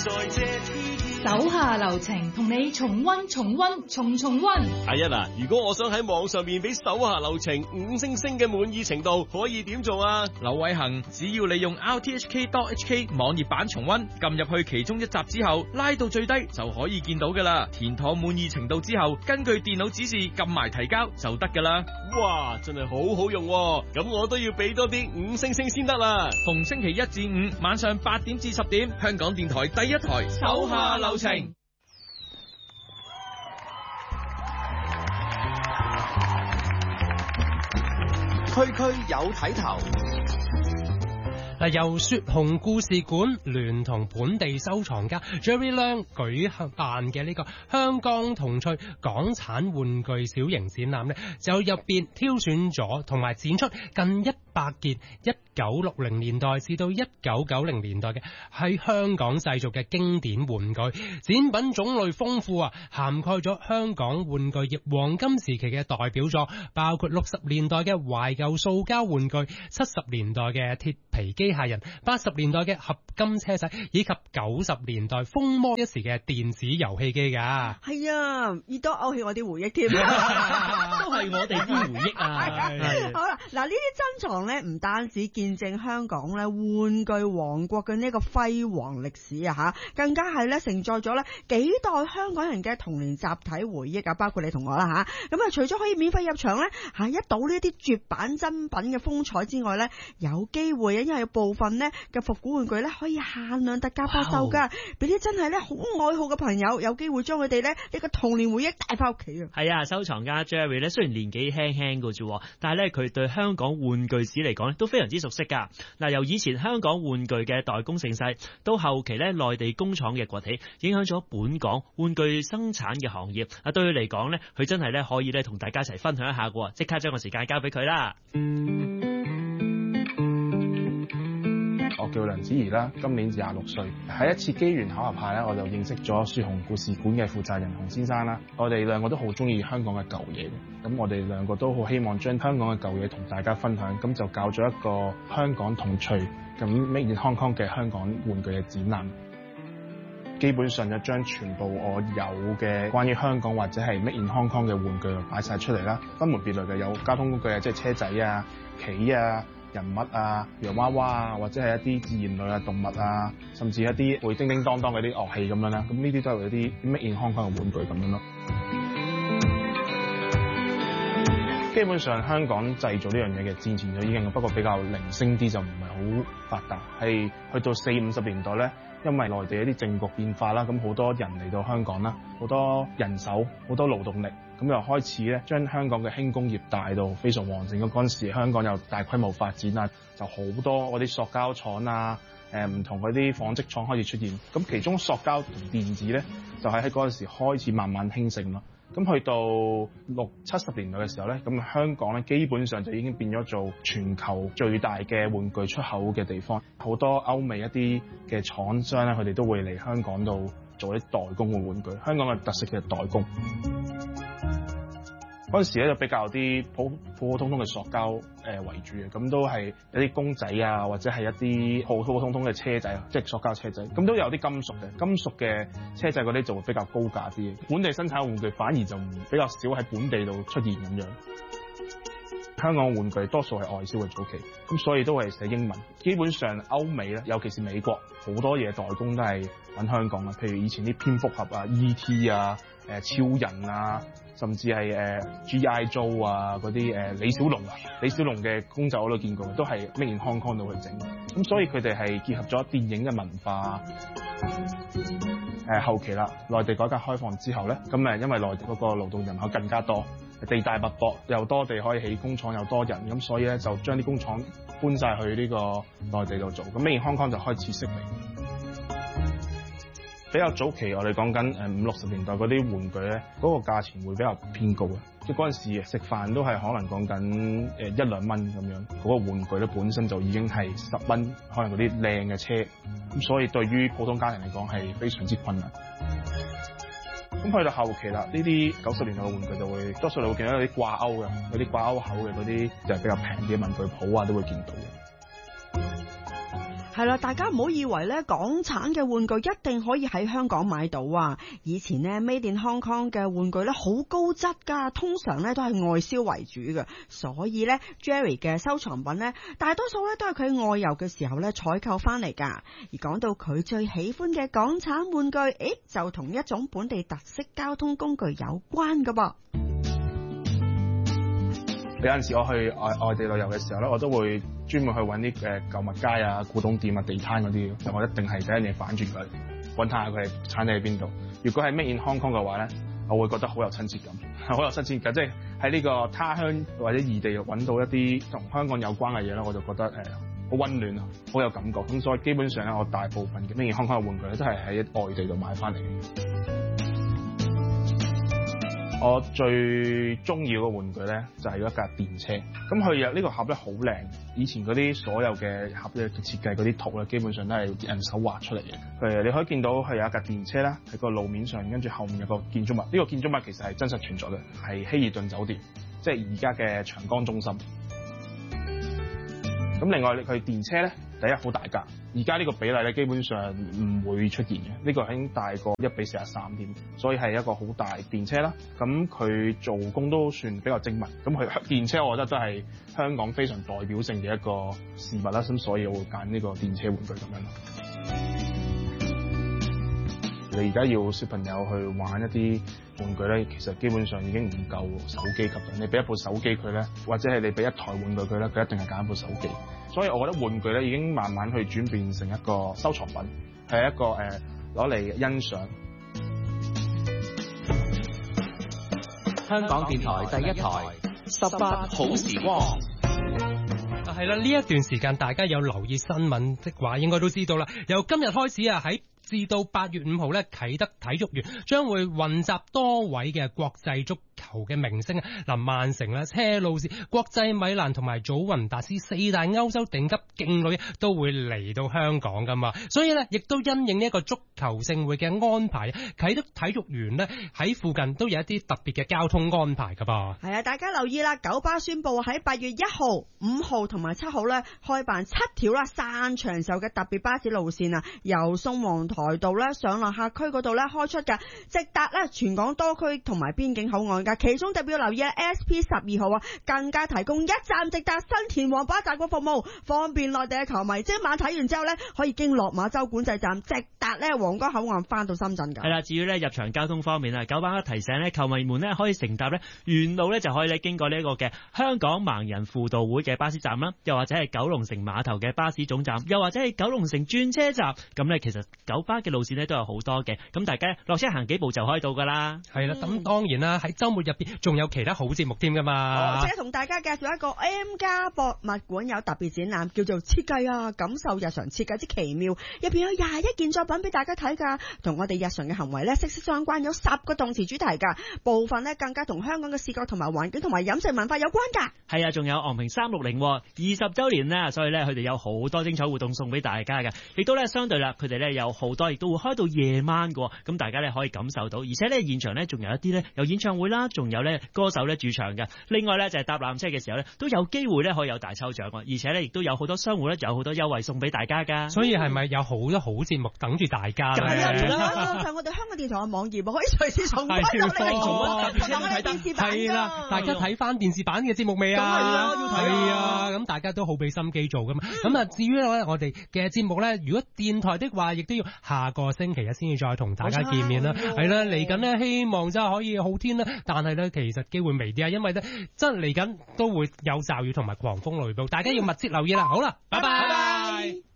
在這天。 手下留情，同你重溫。 阿一啊，如果我想喺網上面俾手下留情5星星嘅滿意程度，可以點做啊？ 劉偉恒，只要你用 rthk.hk 網頁版重溫，撳入去其中一集之後，拉到最低就可以見到噶啦。填妥滿意程度之後，根據電腦指示撳埋提交就得噶啦。 哇，真係好好用喎！咁我都要俾多啲5星星先得啦。 逢星期1至5晚上8點至10點，香港電台第一台手下留情。 區區有睇頭。由雪紅故事館聯同本地收藏家 Jerry Leung 舉辦嘅呢個香港童趣港產玩具小型展覽呢，就入邊挑選咗同埋展出近100件1960年代至到1990年代嘅喺香港製造嘅經典玩具，展品種類豐富啊，涵蓋咗香港玩具業黃金時期嘅代表作，包括60年代嘅懷舊塑膠玩具、70年代嘅鐵皮機械人、80年代嘅合金車仔，以及90年代風魔一時嘅電子遊戲機噶。 係啊，亦都勾起我啲回憶添， 都係我哋啲回憶啊。 好啦，嗱，呢啲珍藏咧，唔單止見證香港咧玩具王國嘅呢個輝煌歷史啊吓，更加係咧承載咗咧幾代香港人嘅童年集體回憶啊，包括你同我啦吓。咁啊，除咗可以免費入場咧，一睹呢一啲絕版珍品嘅風采之外咧，有機會啊，因為有部分咧嘅復古玩具咧可以限量特價發售噶，俾啲真係咧好愛好嘅朋友有機會將佢哋咧呢個童年回憶帶翻屋企啊！ 係啊，收藏家 Jerry 咧雖然年紀輕輕嘅啫，但係咧佢對香港玩具史嚟講咧都非常之熟悉噶。嗱，由以前香港玩具嘅代工盛世，到後期咧內地工廠嘅崛起，影響咗本港玩具生產嘅行業。啊，對佢嚟講咧，佢真係咧可以咧同大家一齊分享一下嘅。即刻將個時間交俾佢啦。 我叫梁子怡啦，今年26歲。喺一次機緣巧合下咧，我就認識咗雪紅故事館嘅負責人洪先生啦。我哋兩個都好中意香港嘅舊嘢，咁我哋兩個都好希望將香港嘅舊嘢同大家分享，咁就搞咗一個香港童趣咁 Made in Hong Kong 嘅香港玩具嘅展覽。基本上就將全部我有嘅關於香港或者係 Made in Hong Kong 嘅玩具擺晒出嚟啦，分門別類嘅，有交通工具啊，即係車仔啊、棋啊、人物啊、洋娃娃啊，或者係一啲自然類啊、動物啊，甚至一啲會叮叮當當嗰啲樂器咁樣啦。咁呢啲都係一啲 Made in Hong Kong 嘅玩具咁樣咯。基本上香港製造呢樣嘢嘅戰前就已經，不過比較零星啲，就唔係好發達。係去到40-50年代咧，因為內地一啲政局變化啦，咁好多人嚟到香港啦，好多人手、好多勞動力，咁又開始咧將香港嘅輕工業帶到非常旺盛。咁嗰陣時香港又大規模發展啊，就好多嗰啲塑膠廠啊，唔同嗰啲紡織廠開始出現。咁其中塑膠同電子咧，就係喺嗰陣時開始慢慢興盛咯。咁去到60-70年代嘅時候咧，咁香港咧基本上就已經變咗做全球最大嘅玩具出口嘅地方。好多歐美一啲嘅廠商咧，佢哋都會嚟香港度做啲代工嘅玩具。香港嘅特色嘅代工。嗰陣時咧就比較啲普普通通嘅塑膠為主嘅，咁都係有啲公仔啊，或者係一啲普普通通嘅車仔，即係塑膠車仔，咁都有啲金屬嘅，金屬嘅車仔嗰啲就會比較高價啲。本地生產嘅玩具反而就比較少喺本地度出現咁樣。香港玩具多數係外銷嘅早期，咁所以都係寫英文。基本上歐美咧，尤其是美國，好多嘢代工都係揾香港嘅，譬如以前啲蝙蝠俠啊、E.T. 啊、超人啊，甚至係G.I. Joe 啊嗰啲李小龍嘅公仔我都見過，都係 Made in Hong Kong 度去整。咁所以佢哋係結合咗電影嘅文化。後期啦，內地改革開放之後咧，咁因為內地嗰個勞動人口更加多，地大物博，又多地可以起工廠，又多人，咁所以咧就將啲工廠搬晒去呢個內地度做，咁Made in Hong Kong就開始式微。比較早期我哋講緊50-60年代嗰啲玩具咧，嗰個價錢會比較偏高嘅，即係嗰陣時食飯都係可能講緊1-2蚊咁樣，嗰個玩具咧本身就已經係10蚊，可能嗰啲靚嘅車，咁所以對於普通家庭嚟講係非常之困難。咁去到後期啦，呢啲90年代嘅玩具就會多數你會見到有啲掛鈎嘅，有啲掛鈎口嘅嗰啲就係比較平啲嘅文具鋪啊都會見到嘅。 係啦，大家唔好以為咧港產嘅玩具一定可以喺香港買到啊！以前呢 Made in Hong Kong 嘅玩具咧好高質噶，通常咧都係外銷為主嘅，所以咧 Jerry 嘅收藏品咧大多數咧都係佢外遊嘅時候咧採購翻嚟噶。而講到佢最喜歡嘅港產玩具，就同一種本地特色交通工具有關噶噃。 有陣時我去外地旅遊嘅時候咧，我都會專門去揾啲舊物街啊、古董店啊、地攤嗰啲，我一定係第一嘢反轉佢，揾下佢產地喺邊度。如果係 Made in Hong Kong 嘅話咧，我會覺得好有親切感，好有親切感，即係喺呢個他鄉或者異地揾到一啲同香港有關嘅嘢咧，我就覺得好溫暖啊，好有感覺。咁所以基本上咧，我大部分嘅 Made in Hong Kong 嘅玩具咧，都係喺外地度買翻嚟嘅。我最中意嗰個玩具咧，就係一架電車。咁佢有呢個盒咧好靚，以前嗰啲所有嘅盒嘅設計嗰啲圖咧，基本上都係人手畫出嚟嘅。你可以見到係有一架電車啦，喺個路面上，跟住後面有個建築物。呢個建築物其實係真實存在嘅，係希爾頓酒店，即係而家嘅長江中心。咁另外佢電車咧，第一好大架，而家呢個比例咧基本上唔會出現嘅，呢個已經大過1:43添，所以係一個好大電車啦。咁佢做工都算比較精密，咁佢電車我覺得都係香港非常代表性嘅一個事物啦，咁所以我會揀呢個電車玩具咁樣咯。你而家要小朋友去玩一啲玩具咧，其實基本上已經唔夠手機吸引。你俾一部手機佢咧，或者係你俾一台玩具佢咧，佢一定係揀一部手機。所以我覺得玩具咧已經慢慢去轉變成一個收藏品，係一個攞嚟欣賞。 香港電台第一台18好時光。 係啦，呢一段時間大家有留意新聞的話，應該都知道啦。由今日開始啊，至到8月5號咧，啟德體育園將會雲集多位嘅國際足球嘅明星啊，嗱，曼城啦、車路士、國際米蘭同埋祖雲達斯4大歐洲頂級勁旅都會嚟到香港噶嘛，所以咧亦都因應呢一個足球盛會嘅安排，啟德體育園咧喺附近都有一啲特別嘅交通安排噶噃。係啊，大家留意啦，九巴宣布喺8月1號、5號同埋7號咧開辦7條啦散長壽嘅特別巴士路線啊，由宋皇台道咧上落客區嗰度咧開出㗎，直達咧全港多區同埋邊境口岸㗎。其中特別要留意啊 SP12 號啊，更加提供一站直達新田黃巴站嘅服務，方便內地嘅球迷。即晚睇完之後咧，可以經落馬洲管制站直達咧皇崗口岸翻到深圳㗎。係啦，至於咧入場交通方面啊，九巴提醒咧球迷們咧可以乘搭咧沿路咧就可以咧經過呢一個嘅香港盲人輔導會嘅巴士站啦，又或者係九龍城碼頭嘅巴士總站，又或者係九龍城轉車站。咁咧其實九巴嘅路線咧都有好多嘅，咁大家落車行幾步就可以到㗎啦。係啦，咁當然啦，喺週末入邊仲有其他好節目添㗎嘛。即係同大家介紹一個 M+ 博物館有特別展覽，叫做設計啊，感受日常設計之奇妙。入邊有21件作品俾大家睇㗎，同我哋日常嘅行為咧息息相關，有10個動詞主題㗎，部分咧更加同香港嘅視覺同埋環境同埋飲食文化有關㗎。係啊，仲有昂坪360 20週年啦，所以咧佢哋有好多精彩活動送俾大家㗎，亦都咧相對啦，佢哋咧有好多亦都會開到夜晚㗎，咁大家咧可以感受到，而且咧現場咧仲有一啲咧有演唱會啦，仲有咧歌手咧駐場嘅。另外咧就係搭纜車嘅時候咧都有機會咧可以有大抽獎，而且咧亦都有好多商戶咧有好多優惠送俾大家㗎。所以係咪有好多好節目等住大家咧？係啊，上我哋香港電台嘅網頁可以隨時重溫到你哋重溫電視版。係啦，大家睇翻電視版嘅節目未啊？係啊，要睇啊！咁大家都好俾心機做㗎嘛。咁啊，至於咧我哋嘅節目咧，如果電台的話，亦都要下個星期一先至再同大家見面啦。係啦，嚟緊咧希望真係可以好天啦，但係咧其實機會微啲啊，因為咧真係嚟緊都會有驟雨同埋狂風雷暴，大家要密切留意啦。好啦，拜拜。